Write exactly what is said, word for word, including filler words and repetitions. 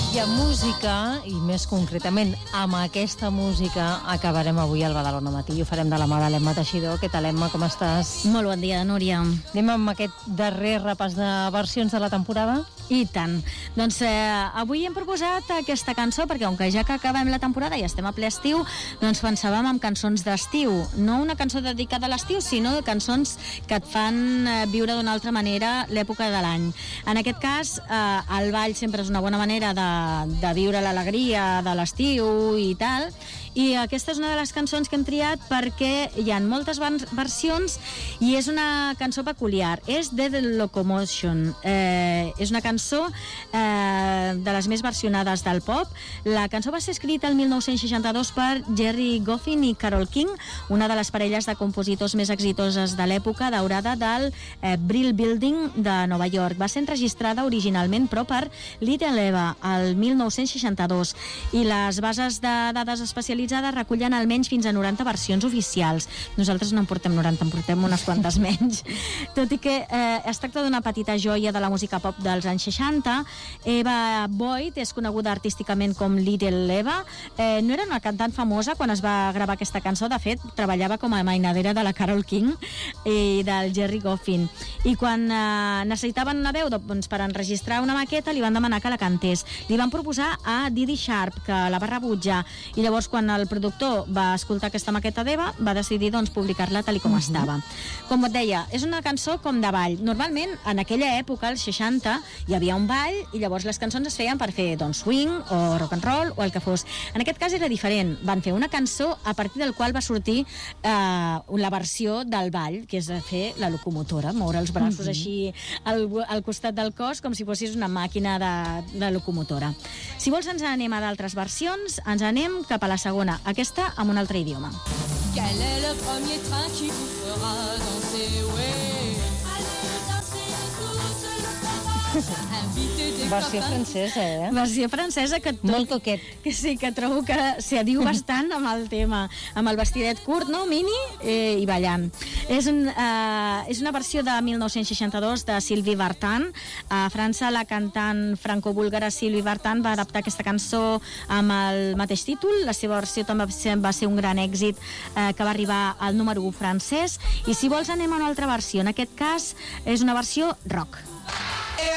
I amb música, i més concretament amb aquesta música, acabarem avui al Badalona Matí i ho farem de la mà de l'Emma Teixidor. Què tal, Emma? Com estàs? Molt bon dia, Núria. Anem amb aquest darrer repàs de versions de la temporada? I tant. Doncs eh, avui hem proposat aquesta cançó perquè, com que ja que acabem la temporada i estem a ple estiu, doncs pensàvem en cançons d'estiu. No una cançó dedicada a l'estiu, sinó cançons que et fan eh, viure d'una altra manera l'època de l'any. En aquest cas, eh, el ball sempre és una bona manera de, de viure l'alegria de l'estiu i tal, i aquesta és una de les cançons que hem triat perquè hi ha moltes versions i és una cançó peculiar. És The Locomotion. Eh, és una cançó eh, de les més versionades del pop. La cançó va ser escrita el mil nou-cents seixanta-dos per Jerry Goffin i Carole King, una de les parelles de compositors més exitoses de l'època daurada del eh, Brill Building de Nova York. Va ser enregistrada originalment, però per Little Eva, el mil nou-cents seixanta-dos, i les bases de dades especialitzades recullen almenys fins a noranta versions oficials. Nosaltres no en portem noranta, en portem unes quantes menys. Tot i que eh, es tracta d'una petita joia de la música pop dels anys seixanta, Eva Boyd és coneguda artísticament com Little Eva. Eh, no era una cantant famosa quan es va gravar aquesta cançó, de fet, treballava com a mainadera de la Carole King i del Jerry Goffin. I quan eh, necessitaven una veu doncs, per enregistrar una maqueta, li van demanar que la cantés. Li van proposar a Didi Sharp, que la va rebutjar, i llavors quan el productor va escoltar aquesta maqueta d'Eva, va decidir doncs, publicar-la tal com uh-huh. estava. Com et deia, és una cançó com de ball. Normalment, en aquella època, als seixanta, hi havia un ball i llavors les cançons es feien per fer doncs, swing o rock and roll o el que fos. En aquest cas era diferent. Van fer una cançó a partir del qual va sortir eh, la versió del ball, que és fer la locomotora, moure els braços uh-huh. així al, al costat del cos com si fossis una màquina de, de locomotora. Si vols ens anem a d'altres versions, ens anem cap a la segona, aquesta amb un altre idioma. Quel est le premier train qui vous fera danser, ouais. Allez danser tous le Versió francesa, eh? Versió francesa que... Tot, molt coquet. Que sí, que trobo que s'hi diu bastant amb el tema, amb el vestidet curt, no?, mini, eh, i ballant. És, un, eh, és una versió de mil nou-cents seixanta-dos de Sylvie Vartan. A França, la cantant franco-búlgara Sylvie Vartan va adaptar aquesta cançó amb el mateix títol. La seva versió també va ser un gran èxit eh, que va arribar al número u francès. I si vols anem a una altra versió. En aquest cas és una versió rock.